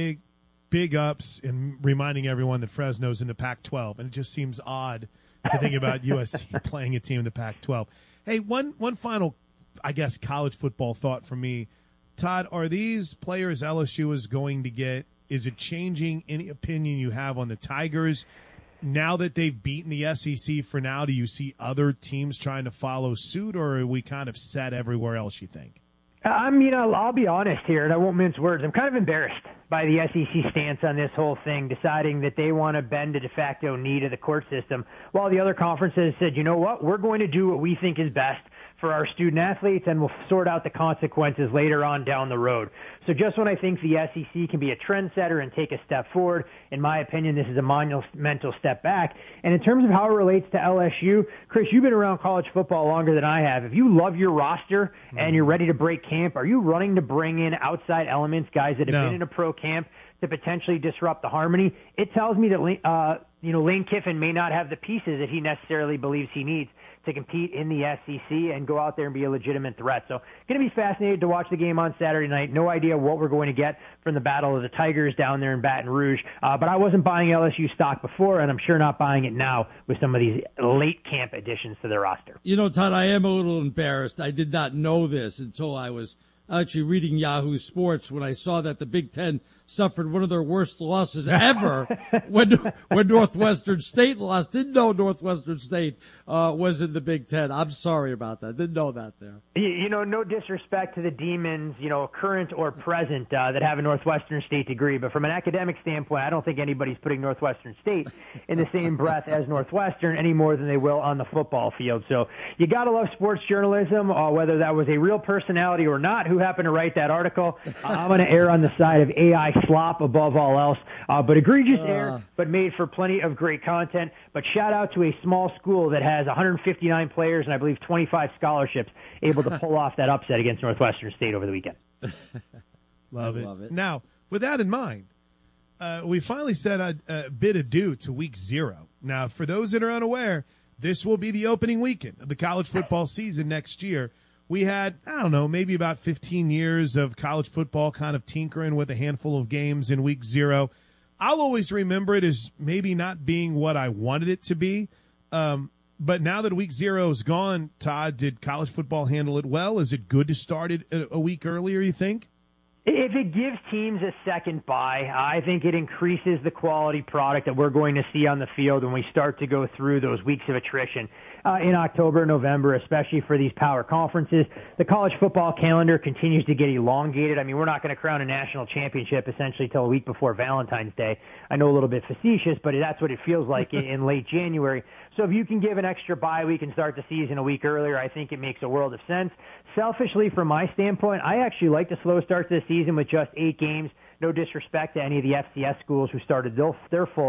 Big ups in reminding everyone that Fresno's in the Pac-12, and it just seems odd to think about USC playing a team in the Pac-12. Hey, one final, I guess, college football thought from me. Todd, are these players LSU is going to get, is it changing any opinion you have on the Tigers? Now that they've beaten the SEC for now, do you see other teams trying to follow suit, or are we kind of set everywhere else, you think? I'll be honest here, and I won't mince words. I'm kind of embarrassed by the SEC stance on this whole thing, deciding that they want to bend the de facto knee to the court system, while the other conferences said, you know what, we're going to do what we think is best for our student athletes, and we'll sort out the consequences later on down the road. So just when I think the SEC can be a trendsetter and take a step forward, in my opinion, this is a monumental step back. And in terms of how it relates to LSU, Chris, you've been around college football longer than I have. If you love your roster and you're ready to break camp, are you running to bring in outside elements, guys that have been in a pro camp, to potentially disrupt the harmony? It tells me that Lane Kiffin may not have the pieces that he necessarily believes he needs to compete in the SEC and go out there and be a legitimate threat. So going to be fascinated to watch the game on Saturday night. No idea what we're going to get from the Battle of the Tigers down there in Baton Rouge. But I wasn't buying LSU stock before, and I'm sure not buying it now with some of these late camp additions to their roster. You know, Todd, I am a little embarrassed. I did not know this until I was actually reading Yahoo Sports when I saw that the Big Ten suffered one of their worst losses ever when Northwestern State lost. Didn't know Northwestern State was in the Big Ten. I'm sorry about that. Didn't know that there. No disrespect to the Demons, current or present, that have a Northwestern State degree. But from an academic standpoint, I don't think anybody's putting Northwestern State in the same breath as Northwestern any more than they will on the football field. So you got to love sports journalism, whether that was a real personality or not who happened to write that article. I'm going to err on the side of AI slop above all else, but egregious error, but made for plenty of great content. But shout out to a small school that has 159 players and I believe 25 scholarships able to pull off that upset against Northwestern State over the weekend. Love it. Now, with that in mind, we finally said a bid adieu to week 0. Now, for those that are unaware, this will be the opening weekend of the college football season next year. We had, maybe about 15 years of college football kind of tinkering with a handful of games in week 0. I'll always remember it as maybe not being what I wanted it to be. But now that week 0 is gone, Todd, did college football handle it well? Is it good to start it a week earlier, you think? If it gives teams a second bye, I think it increases the quality product that we're going to see on the field when we start to go through those weeks of attrition in October, November, especially for these power conferences. The college football calendar continues to get elongated. I mean, we're not going to crown a national championship essentially till a week before Valentine's Day. I know a little bit facetious, but that's what it feels like in late January. So if you can give an extra bye week and start the season a week earlier, I think it makes a world of sense. Selfishly, from my standpoint, I actually like the slow start to the season with just 8 games. No disrespect to any of the FCS schools who started their full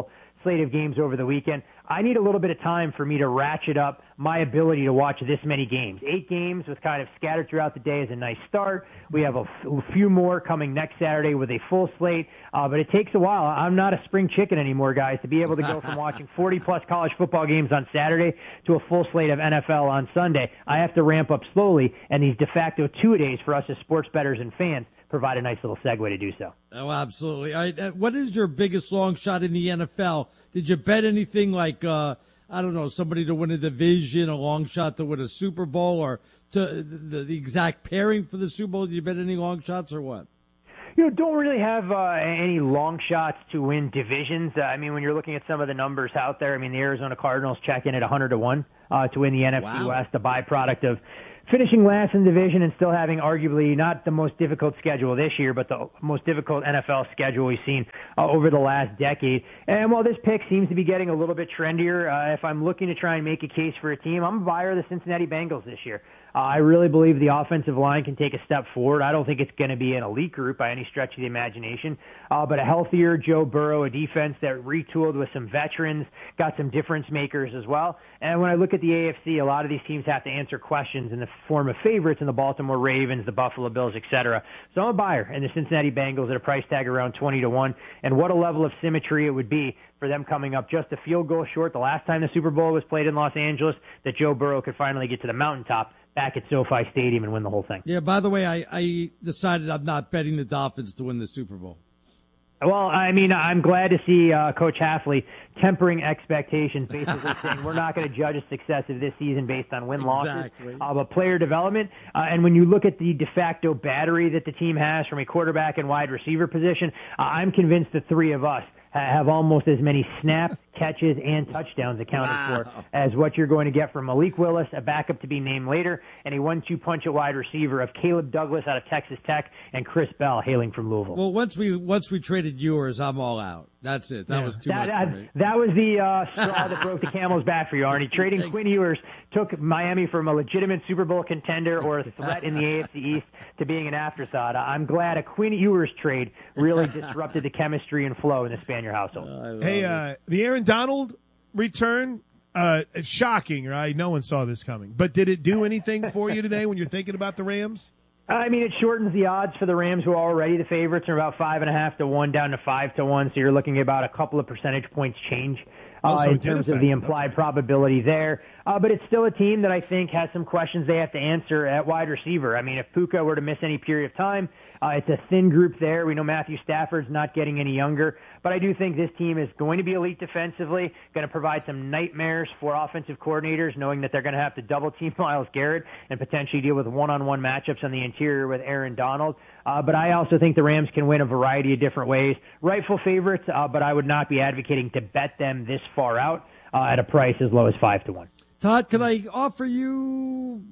slate of games over the weekend. I need a little bit of time for me to ratchet up my ability to watch this many games. 8 games with kind of scattered throughout the day is a nice start. We have a few more coming next Saturday with a full slate, but it takes a while. I'm not a spring chicken anymore, guys, to be able to go from watching 40-plus college football games on Saturday to a full slate of NFL on Sunday. I have to ramp up slowly, and these de facto two-a-days for us as sports bettors and fans provide a nice little segue to do so. Oh, absolutely. All right, what is your biggest long shot in the NFL? Did you bet anything like, I don't know, somebody to win a division, a long shot to win a Super Bowl, or to the exact pairing for the Super Bowl? Did you bet any long shots or what? Don't really have any long shots to win divisions. When you're looking at some of the numbers out there, the Arizona Cardinals check in at 100-1 to win the NFC West, a byproduct of finishing last in the division and still having arguably not the most difficult schedule this year, but the most difficult NFL schedule we've seen over the last decade. And while this pick seems to be getting a little bit trendier, if I'm looking to try and make a case for a team, I'm a buyer of the Cincinnati Bengals this year. I really believe the offensive line can take a step forward. I don't think it's going to be an elite group by any stretch of the imagination, but a healthier Joe Burrow, a defense that retooled with some veterans, got some difference makers as well. And when I look at the AFC, a lot of these teams have to answer questions in the form of favorites in the Baltimore Ravens, the Buffalo Bills, etc. So I'm a buyer in the Cincinnati Bengals at a price tag around 20-1. And what a level of symmetry it would be for them coming up just a field goal short the last time the Super Bowl was played in Los Angeles, that Joe Burrow could finally get to the mountaintop back at SoFi Stadium and win the whole thing. Yeah, by the way, I decided I'm not betting the Dolphins to win the Super Bowl. Well, I'm glad to see Coach Hafley tempering expectations, basically saying we're not going to judge the success of this season based on win-losses, but player development. And when you look at the de facto battery that the team has from a quarterback and wide receiver position, I'm convinced the three of us have almost as many snaps, catches, and touchdowns accounted for as what you're going to get from Malik Willis, a backup to be named later, and a 1-2 punch at wide receiver of Caleb Douglas out of Texas Tech and Chris Bell hailing from Louisville. Well, once we traded yours, I'm all out. That's it. That was too much for me. That was the straw that broke the camel's back for you, Arnie. Trading Quinn Ewers took Miami from a legitimate Super Bowl contender or a threat in the AFC East to being an afterthought. I'm glad a Quinn Ewers trade really disrupted the chemistry and flow in the Spaniard household. Hey, the Aaron Donald return, shocking, right? No one saw this coming. But did it do anything for you today when you're thinking about the Rams? It shortens the odds for the Rams, who are already the favorites, are about 5.5 to 1 down to 5 to 1. So you're looking at about a couple of percentage points change in terms of the implied probability there. But it's still a team that I think has some questions they have to answer at wide receiver. If Puka were to miss any period of time, it's a thin group there. We know Matthew Stafford's not getting any younger. But I do think this team is going to be elite defensively, going to provide some nightmares for offensive coordinators, knowing that they're going to have to double-team Myles Garrett and potentially deal with one-on-one matchups on the interior with Aaron Donald. But I also think the Rams can win a variety of different ways. Rightful favorites, but I would not be advocating to bet them this far out at a price as low as 5 to 1. Todd, can I offer you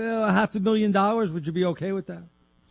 $500,000? Would you be okay with that?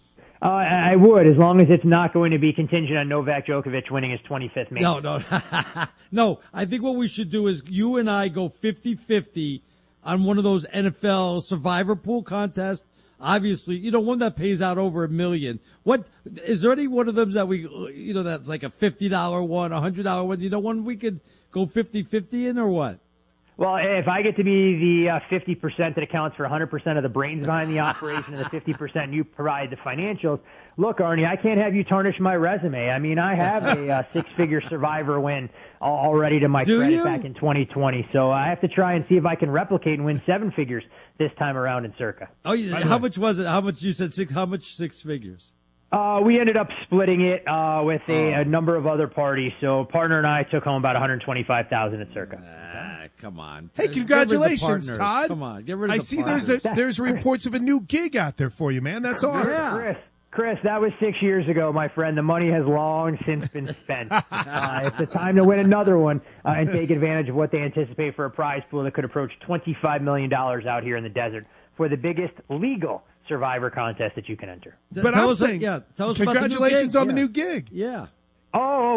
I would, as long as it's not going to be contingent on Novak Djokovic winning his 25th major. No. No, I think what we should do is you and I go 50-50 on one of those NFL survivor pool contests. Obviously, one that pays out over $1 million. What is there any one of them that we, that's like a $50 one, $100 one? One we could go 50-50 in, or what? Well, if I get to be the 50% that accounts for 100% of the brains behind the operation and the 50% you provide the financials, look, Arnie, I can't have you tarnish my resume. I have a six-figure survivor win already to my credit back in 2020, so I have to try and see if I can replicate and win 7 figures this time around in Circa. Oh, how much was it? How much you said? How much 6 figures? We ended up splitting it with a number of other parties. So partner and I took home about $125,000 at Circa. Come on. Hey, congratulations, Todd. Come on, get rid of the partners. I see there's reports of a new gig out there for you, man. That's awesome. Yeah. Chris, that was 6 years ago, my friend. The money has long since been spent. It's the time to win another one and take advantage of what they anticipate for a prize pool that could approach $25 million out here in the desert for the biggest legal survivor contest that you can enter. But tell us congratulations about on the new gig. Yeah.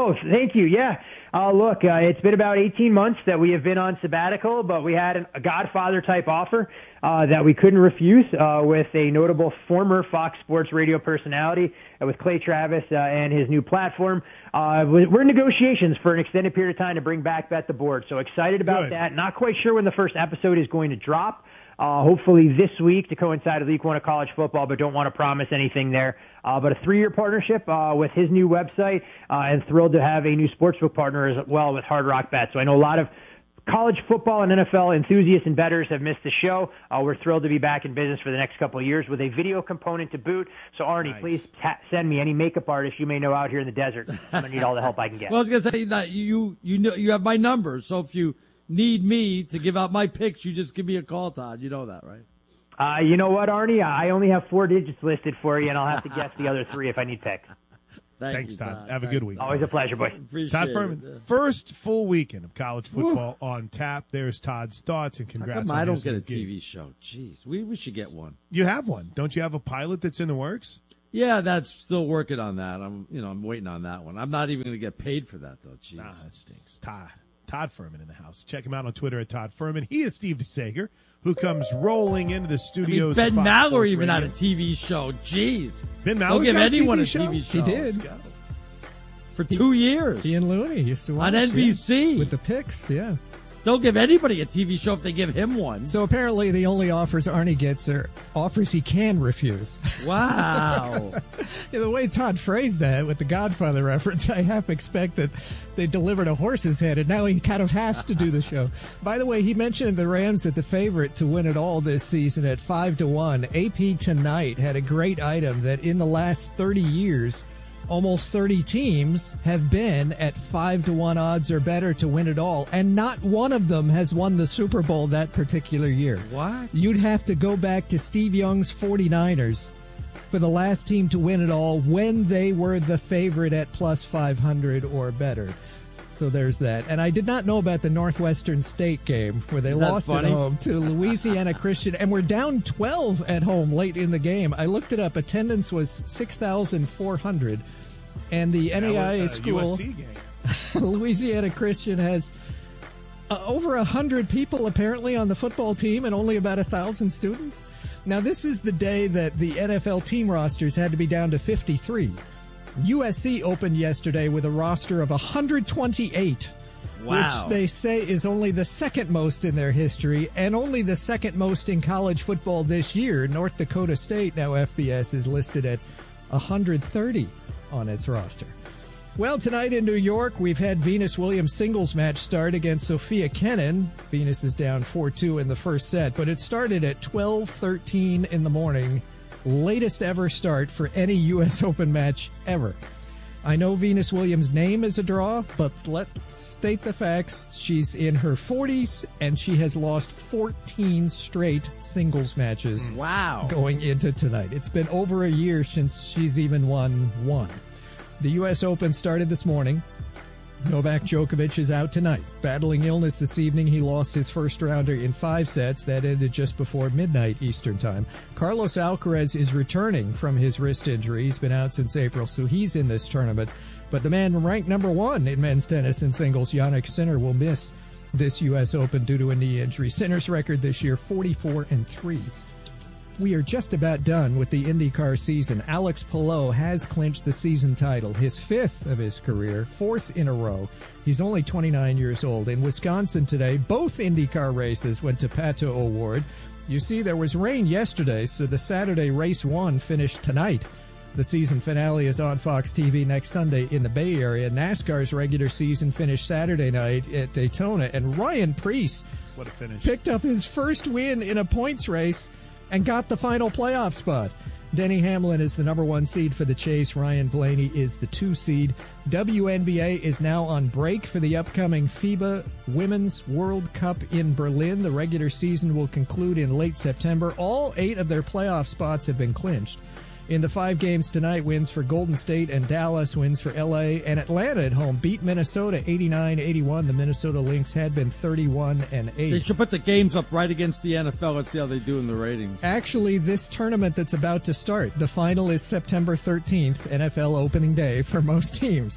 Oh, thank you. Yeah. Look, it's been about 18 months that we have been on sabbatical, but we had a Godfather-type offer that we couldn't refuse with a notable former Fox Sports radio personality with Clay Travis and his new platform. We're in negotiations for an extended period of time to bring back Bet the Board, so excited about that. Not quite sure when the first episode is going to drop. Hopefully this week to coincide with week 1 of college football, but don't want to promise anything there. But a 3-year partnership with his new website, and thrilled to have a new sportsbook partner as well with Hard Rock Bet. So I know a lot of college football and NFL enthusiasts and bettors have missed the show. We're thrilled to be back in business for the next couple of years with a video component to boot. So Arnie, please send me any makeup artist you may know out here in the desert. I'm going to need all the help I can get. Well, I was going to say that you know you have my number, so if you need me to give out my picks, you just give me a call, Todd. You know that, right? You know what, Arnie? I only have 4 digits listed for you, and I'll have to guess the other 3 if I need picks. Thanks, Todd. Have a good week. Always a pleasure, boy. Todd Furman, first full weekend of college football on tap. There's Todd's thoughts, and congrats. How come on I don't his get a gig. TV show? Jeez, we should get one. You have one. Don't you have a pilot that's in the works? Yeah, that's still working on that. I'm waiting on that one. I'm not even going to get paid for that, though. Jeez. Nah, that stinks. Todd Furman in the house. Check him out on Twitter at Todd Furman. He is Steve DeSager, who comes rolling into the studios. Ben of Fox Mallory Sports even had Radio. a TV show. Jeez. Ben Mallory Don't give anyone a show? TV show. He did. For 2 years. He and Looney used to watch. On NBC. Yeah. With the picks, yeah. They'll give anybody a TV show if they give him one. So apparently the only offers Arnie gets are offers he can refuse. Wow. Yeah, the way Todd phrased that with the Godfather reference, I half expect that they delivered a horse's head, and now he kind of has to do the show. By the way, he mentioned the Rams at the favorite to win it all this season at 5-1. AP Tonight had a great item that in the last 30 years, almost 30 teams have been at 5-1 odds or better to win it all, and not one of them has won the Super Bowl that particular year. What? You'd have to go back to Steve Young's 49ers for the last team to win it all when they were the favorite at plus 500 or better. So there's that. And I did not know about the Northwestern State game where they lost at home to Louisiana Christian and were down 12 at home late in the game. I looked it up. Attendance was 6,400. And the NAIA school, Louisiana Christian, has over 100 people apparently on the football team and only about 1,000 students. Now, this is the day that the NFL team rosters had to be down to 53. USC opened yesterday with a roster of 128, wow, which they say is only the second most in their history and only the second most in college football this year. North Dakota State, now FBS, is listed at 130 on its roster. Well, tonight in New York, we've had Venus Williams singles match start against Sophia Kenin. Venus is down 4-2 in the first set, but it started at 12:13 in the morning. Latest ever start for any U.S. Open match ever. I know Venus Williams' name is a draw, but let's state the facts. She's in her 40s, and she has lost 14 straight singles matches. Wow. Going into tonight. It's been over a year since she's even won one. The U.S. Open started this morning. Novak Djokovic is out tonight. Battling illness this evening, he lost his first rounder in 5 sets. That ended just before midnight Eastern time. Carlos Alcaraz is returning from his wrist injury. He's been out since April, so he's in this tournament. But the man ranked number 1 in men's tennis and singles, Jannik Sinner, will miss this U.S. Open due to a knee injury. Sinner's record this year, 44-3. We are just about done with the IndyCar season. Alex Palou has clinched the season title, his 5th of his career, 4th in a row. He's only 29 years old. In Wisconsin today, both IndyCar races went to Pato O'Ward. You see, there was rain yesterday, so the Saturday race 1 finished tonight. The season finale is on Fox TV next Sunday in the Bay Area. NASCAR's regular season finished Saturday night at Daytona, and Ryan Preece what a finish. Picked up his first win in a points race and got the final playoff spot. Denny Hamlin is the number 1 seed for the chase. Ryan Blaney is the 2 seed. WNBA is now on break for the upcoming FIBA Women's World Cup in Berlin. The regular season will conclude in late September. All 8 of their playoff spots have been clinched. In the 5 games tonight, wins for Golden State and Dallas, wins for L.A. and Atlanta at home beat Minnesota 89-81. The Minnesota Lynx had been 31-8. They should put the games up right against the NFL. Let's see how they do in the ratings. Actually, this tournament that's about to start, the final is September 13th, NFL opening day for most teams.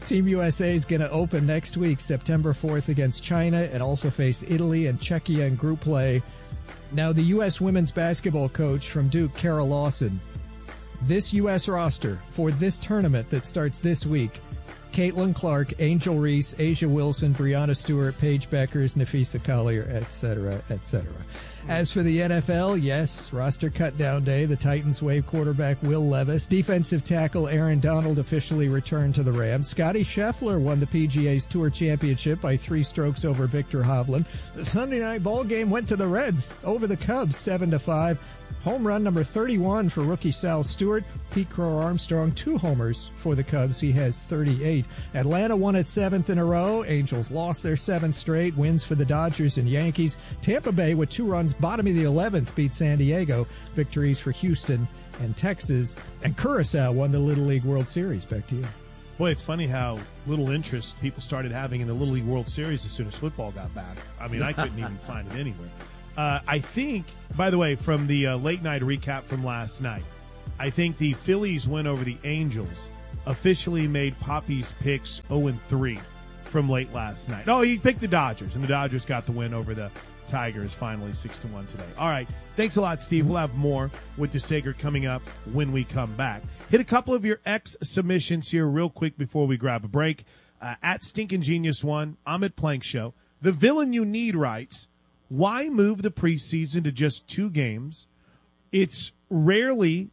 Team USA is going to open next week, September 4th, against China, and also face Italy and Czechia in group play. Now, the U.S. women's basketball coach from Duke, Kara Lawson, this U.S. roster for this tournament that starts this week: Caitlin Clark, Angel Reese, Asia Wilson, Brianna Stewart, Paige Beckers, Nafisa Collier, etc., etc. As for the NFL, yes, roster cut-down day. The Titans waive quarterback Will Levis. Defensive tackle Aaron Donald officially returned to the Rams. Scotty Scheffler won the PGA's Tour Championship by 3 strokes over Victor Hovland. The Sunday night ball game went to the Reds over the Cubs, 7-5. Home run number 31 for rookie Sal Stewart. Pete Crow Armstrong, 2 homers for the Cubs. He has 38. Atlanta won its 7th in a row. Angels lost their 7th straight. Wins for the Dodgers and Yankees. Tampa Bay, with 2 runs, bottom of the 11th, beat San Diego. Victories for Houston and Texas. And Curacao won the Little League World Series. Back to you. Boy, it's funny how little interest people started having in the Little League World Series as soon as football got back. I mean, I couldn't even find it anywhere. I think, by the way, from the late night recap from last night, I think the Phillies win over the Angels officially made Poppy's picks 0-3 from late last night. No, he picked the Dodgers, and the Dodgers got the win over the Tigers finally 6-1 today. All right. Thanks a lot, Steve. We'll have more with DeSager coming up when we come back. Hit a couple of your X submissions here real quick before we grab a break. At Stinkin' Genius 1, Ahmed Plank Show. The Villain You Need writes, why move the preseason to just 2 games? It's rarely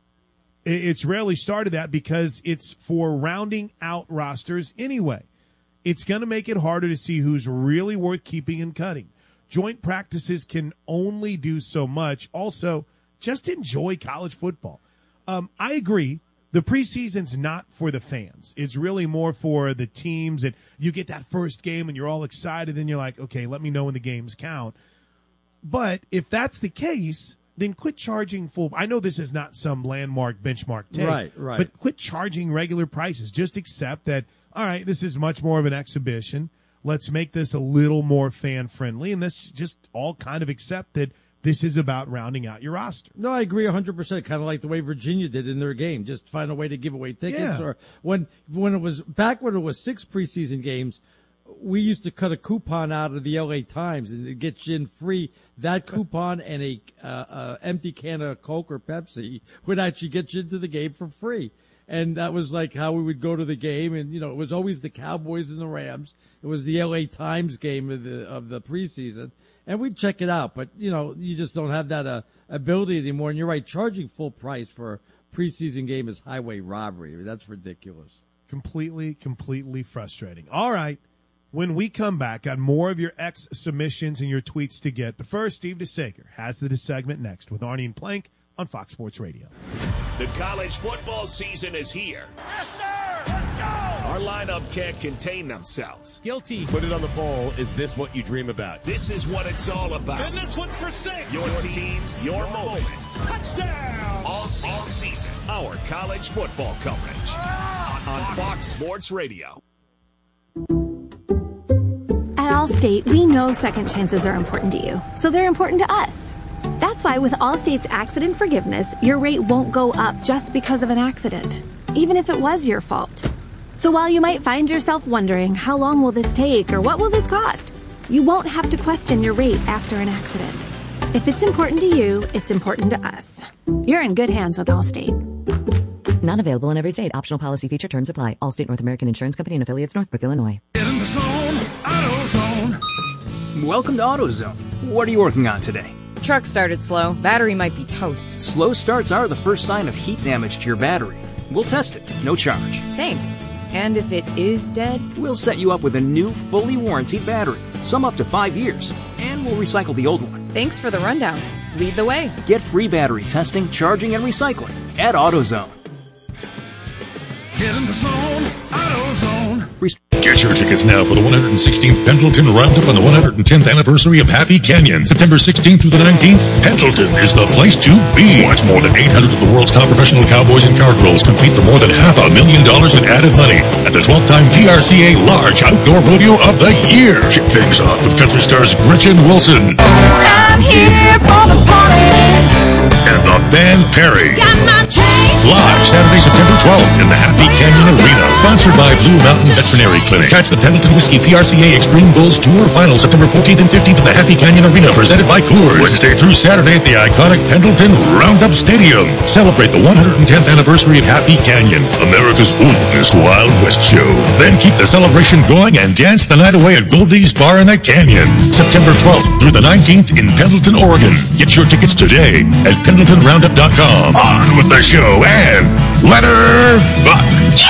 started that because it's for rounding out rosters anyway. It's going to make it harder to see who's really worth keeping and cutting. Joint practices can only do so much. Also, just enjoy college football. I agree. The preseason's not for the fans. It's really more for the teams. And you get that first game and you're all excited and you're like, okay, let me know when the games count. But if that's the case, then quit charging full. I know this is not some landmark benchmark take. Right. But quit charging regular prices. Just accept that, all right, this is much more of an exhibition. Let's make this a little more fan-friendly. And let's just all kind of accept that this is about rounding out your roster. No, I agree 100%. Kind of like the way Virginia did in their game. Just find a way to give away tickets. Yeah. Or when it was 6 preseason games, we used to cut a coupon out of the LA Times and it gets you in free. That coupon and a empty can of Coke or Pepsi would actually get you into the game for free. And that was like how we would go to the game. And, it was always the Cowboys and the Rams. It was the LA Times game of the preseason. And we'd check it out. But, you just don't have that ability anymore. And you're right, charging full price for a preseason game is highway robbery. I mean, that's ridiculous. Completely frustrating. All right. When we come back, got more of your X submissions and your tweets to get. But first, Steve DeSager has the segment next with Arnie and Plank on Fox Sports Radio. The college football season is here. Yes, sir! Let's go! Our lineup can't contain themselves. Guilty. Put it on the poll. Is this what you dream about? This is what it's all about. And this one's for 6. Your teams, your moments. Touchdown! All season. Our college football coverage on Fox Sports Radio. At Allstate, we know second chances are important to you, so they're important to us. That's why with Allstate's accident forgiveness, your rate won't go up just because of an accident, even if it was your fault. So while you might find yourself wondering, how long will this take or what will this cost? You won't have to question your rate after an accident. If it's important to you, it's important to us. You're in good hands with Allstate. Not available in every state. Optional policy feature terms apply. Allstate North American Insurance Company and affiliates, Northbrook, Illinois. Get in the zone, AutoZone. Welcome to AutoZone. What are you working on today? Truck started slow. Battery might be toast. Slow starts are the first sign of heat damage to your battery. We'll test it. No charge. Thanks. And if it is dead? We'll set you up with a new, fully warranted battery. Some up to 5 years. And we'll recycle the old one. Thanks for the rundown. Lead the way. Get free battery testing, charging, and recycling at AutoZone. Get in the zone, AutoZone. Get your tickets now for the 116th Pendleton Roundup on the 110th anniversary of Happy Canyon. September 16th through the 19th, Pendleton is the place to be. Watch more than 800 of the world's top professional cowboys and cowgirls compete for more than $500,000 in added money at the 12th time VRCA Large Outdoor Rodeo of the Year. Kick things off with country stars Gretchen Wilson. I'm here for the party. And the Band Perry. Got my chain. Live Saturday, September 12th in the Happy Canyon Arena. Sponsored by Blue Mountain Veterinary Clinic. Catch the Pendleton Whiskey PRCA Extreme Bulls Tour Final September 14th and 15th in the Happy Canyon Arena, presented by Coors. Wednesday through Saturday at the iconic Pendleton Roundup Stadium. Celebrate the 110th anniversary of Happy Canyon, America's oldest Wild West show. Then keep the celebration going and dance the night away at Goldie's Bar in the Canyon. September 12th through the 19th in Pendleton, Oregon. Get your tickets today at PendletonRoundup.com. On with the show and let her buck.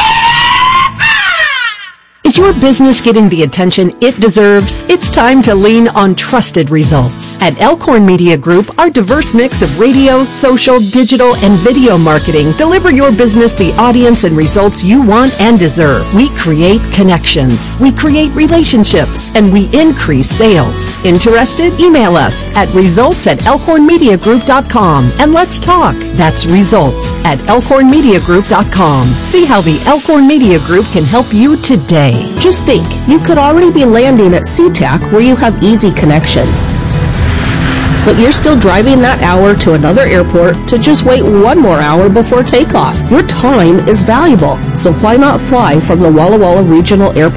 Is your business getting the attention it deserves? It's time to lean on trusted results. At Elkhorn Media Group, our diverse mix of radio, social, digital, and video marketing deliver your business the audience and results you want and deserve. We create connections, we create relationships, and we increase sales. Interested? Email us at results@elkhornmediagroup.com and let's talk. That's results@elkhornmediagroup.com. See how the Elkhorn Media Group can help you today. Just think, you could already be landing at SeaTac where you have easy connections. But you're still driving that hour to another airport to just wait one more hour before takeoff. Your time is valuable, so why not fly from the Walla Walla Regional Airport